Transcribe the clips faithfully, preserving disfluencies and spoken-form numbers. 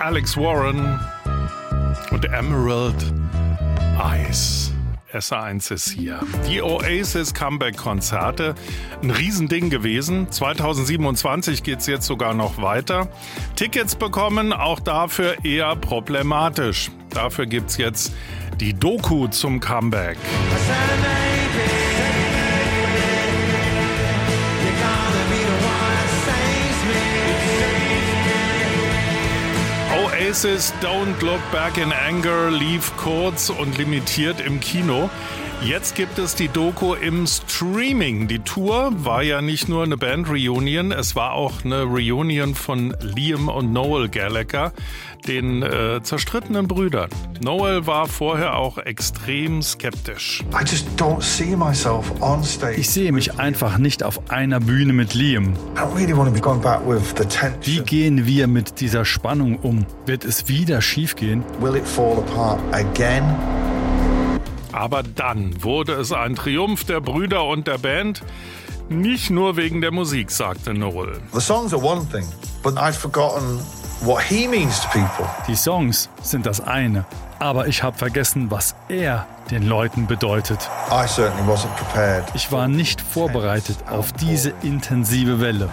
Alex Warren und Emerald Eyes. S A eins ist hier. Die Oasis Comeback-Konzerte, ein Riesending gewesen. zwanzig siebenundzwanzig geht's jetzt sogar noch weiter. Tickets bekommen, auch dafür eher problematisch. Dafür gibt's jetzt die Doku zum Comeback. Oasis Don't Look Back in Anger lief kurz und limitiert im Kino. Jetzt gibt es die Doku im Streaming. Die Tour war ja nicht nur eine Band-Reunion, es war auch eine Reunion von Liam und Noel Gallagher, den äh, zerstrittenen Brüdern. Noel war vorher auch extrem skeptisch. I just don't see myself on stage. Ich sehe mich einfach nicht auf einer Bühne mit Liam. I don't really want to be going back with the tension. Wie gehen wir mit dieser Spannung um? Wird es wieder schiefgehen? Will it fall apart again? Aber dann wurde es ein Triumph der Brüder und der Band. Nicht nur wegen der Musik, sagte Noel. The songs are one thing, but I'd forgotten what he means to people. Die Songs sind das eine, aber ich habe vergessen, was er den Leuten bedeutet. I certainly wasn't prepared. Ich war nicht vorbereitet auf diese intensive Welle.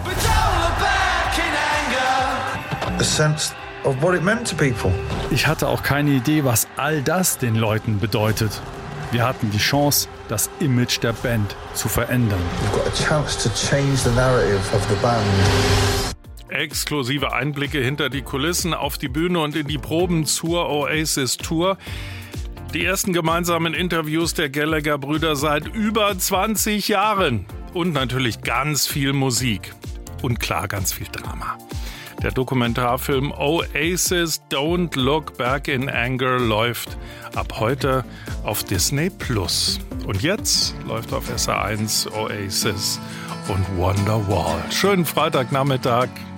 A sense of what it meant to people. Ich hatte auch keine Idee, was all das den Leuten bedeutet. Wir hatten die Chance, das Image der Band zu verändern. We've got a chance to change the narrative of the band. Exklusive Einblicke hinter die Kulissen, auf die Bühne und in die Proben zur Oasis Tour. Die ersten gemeinsamen Interviews der Gallagher-Brüder seit über zwanzig Jahren. Und natürlich ganz viel Musik. Und klar, ganz viel Drama. Der Dokumentarfilm Oasis Don't Look Back in Anger läuft ab heute auf Disney Plus. Und jetzt läuft auf S A eins Oasis und Wonderwall. Schönen Freitagnachmittag.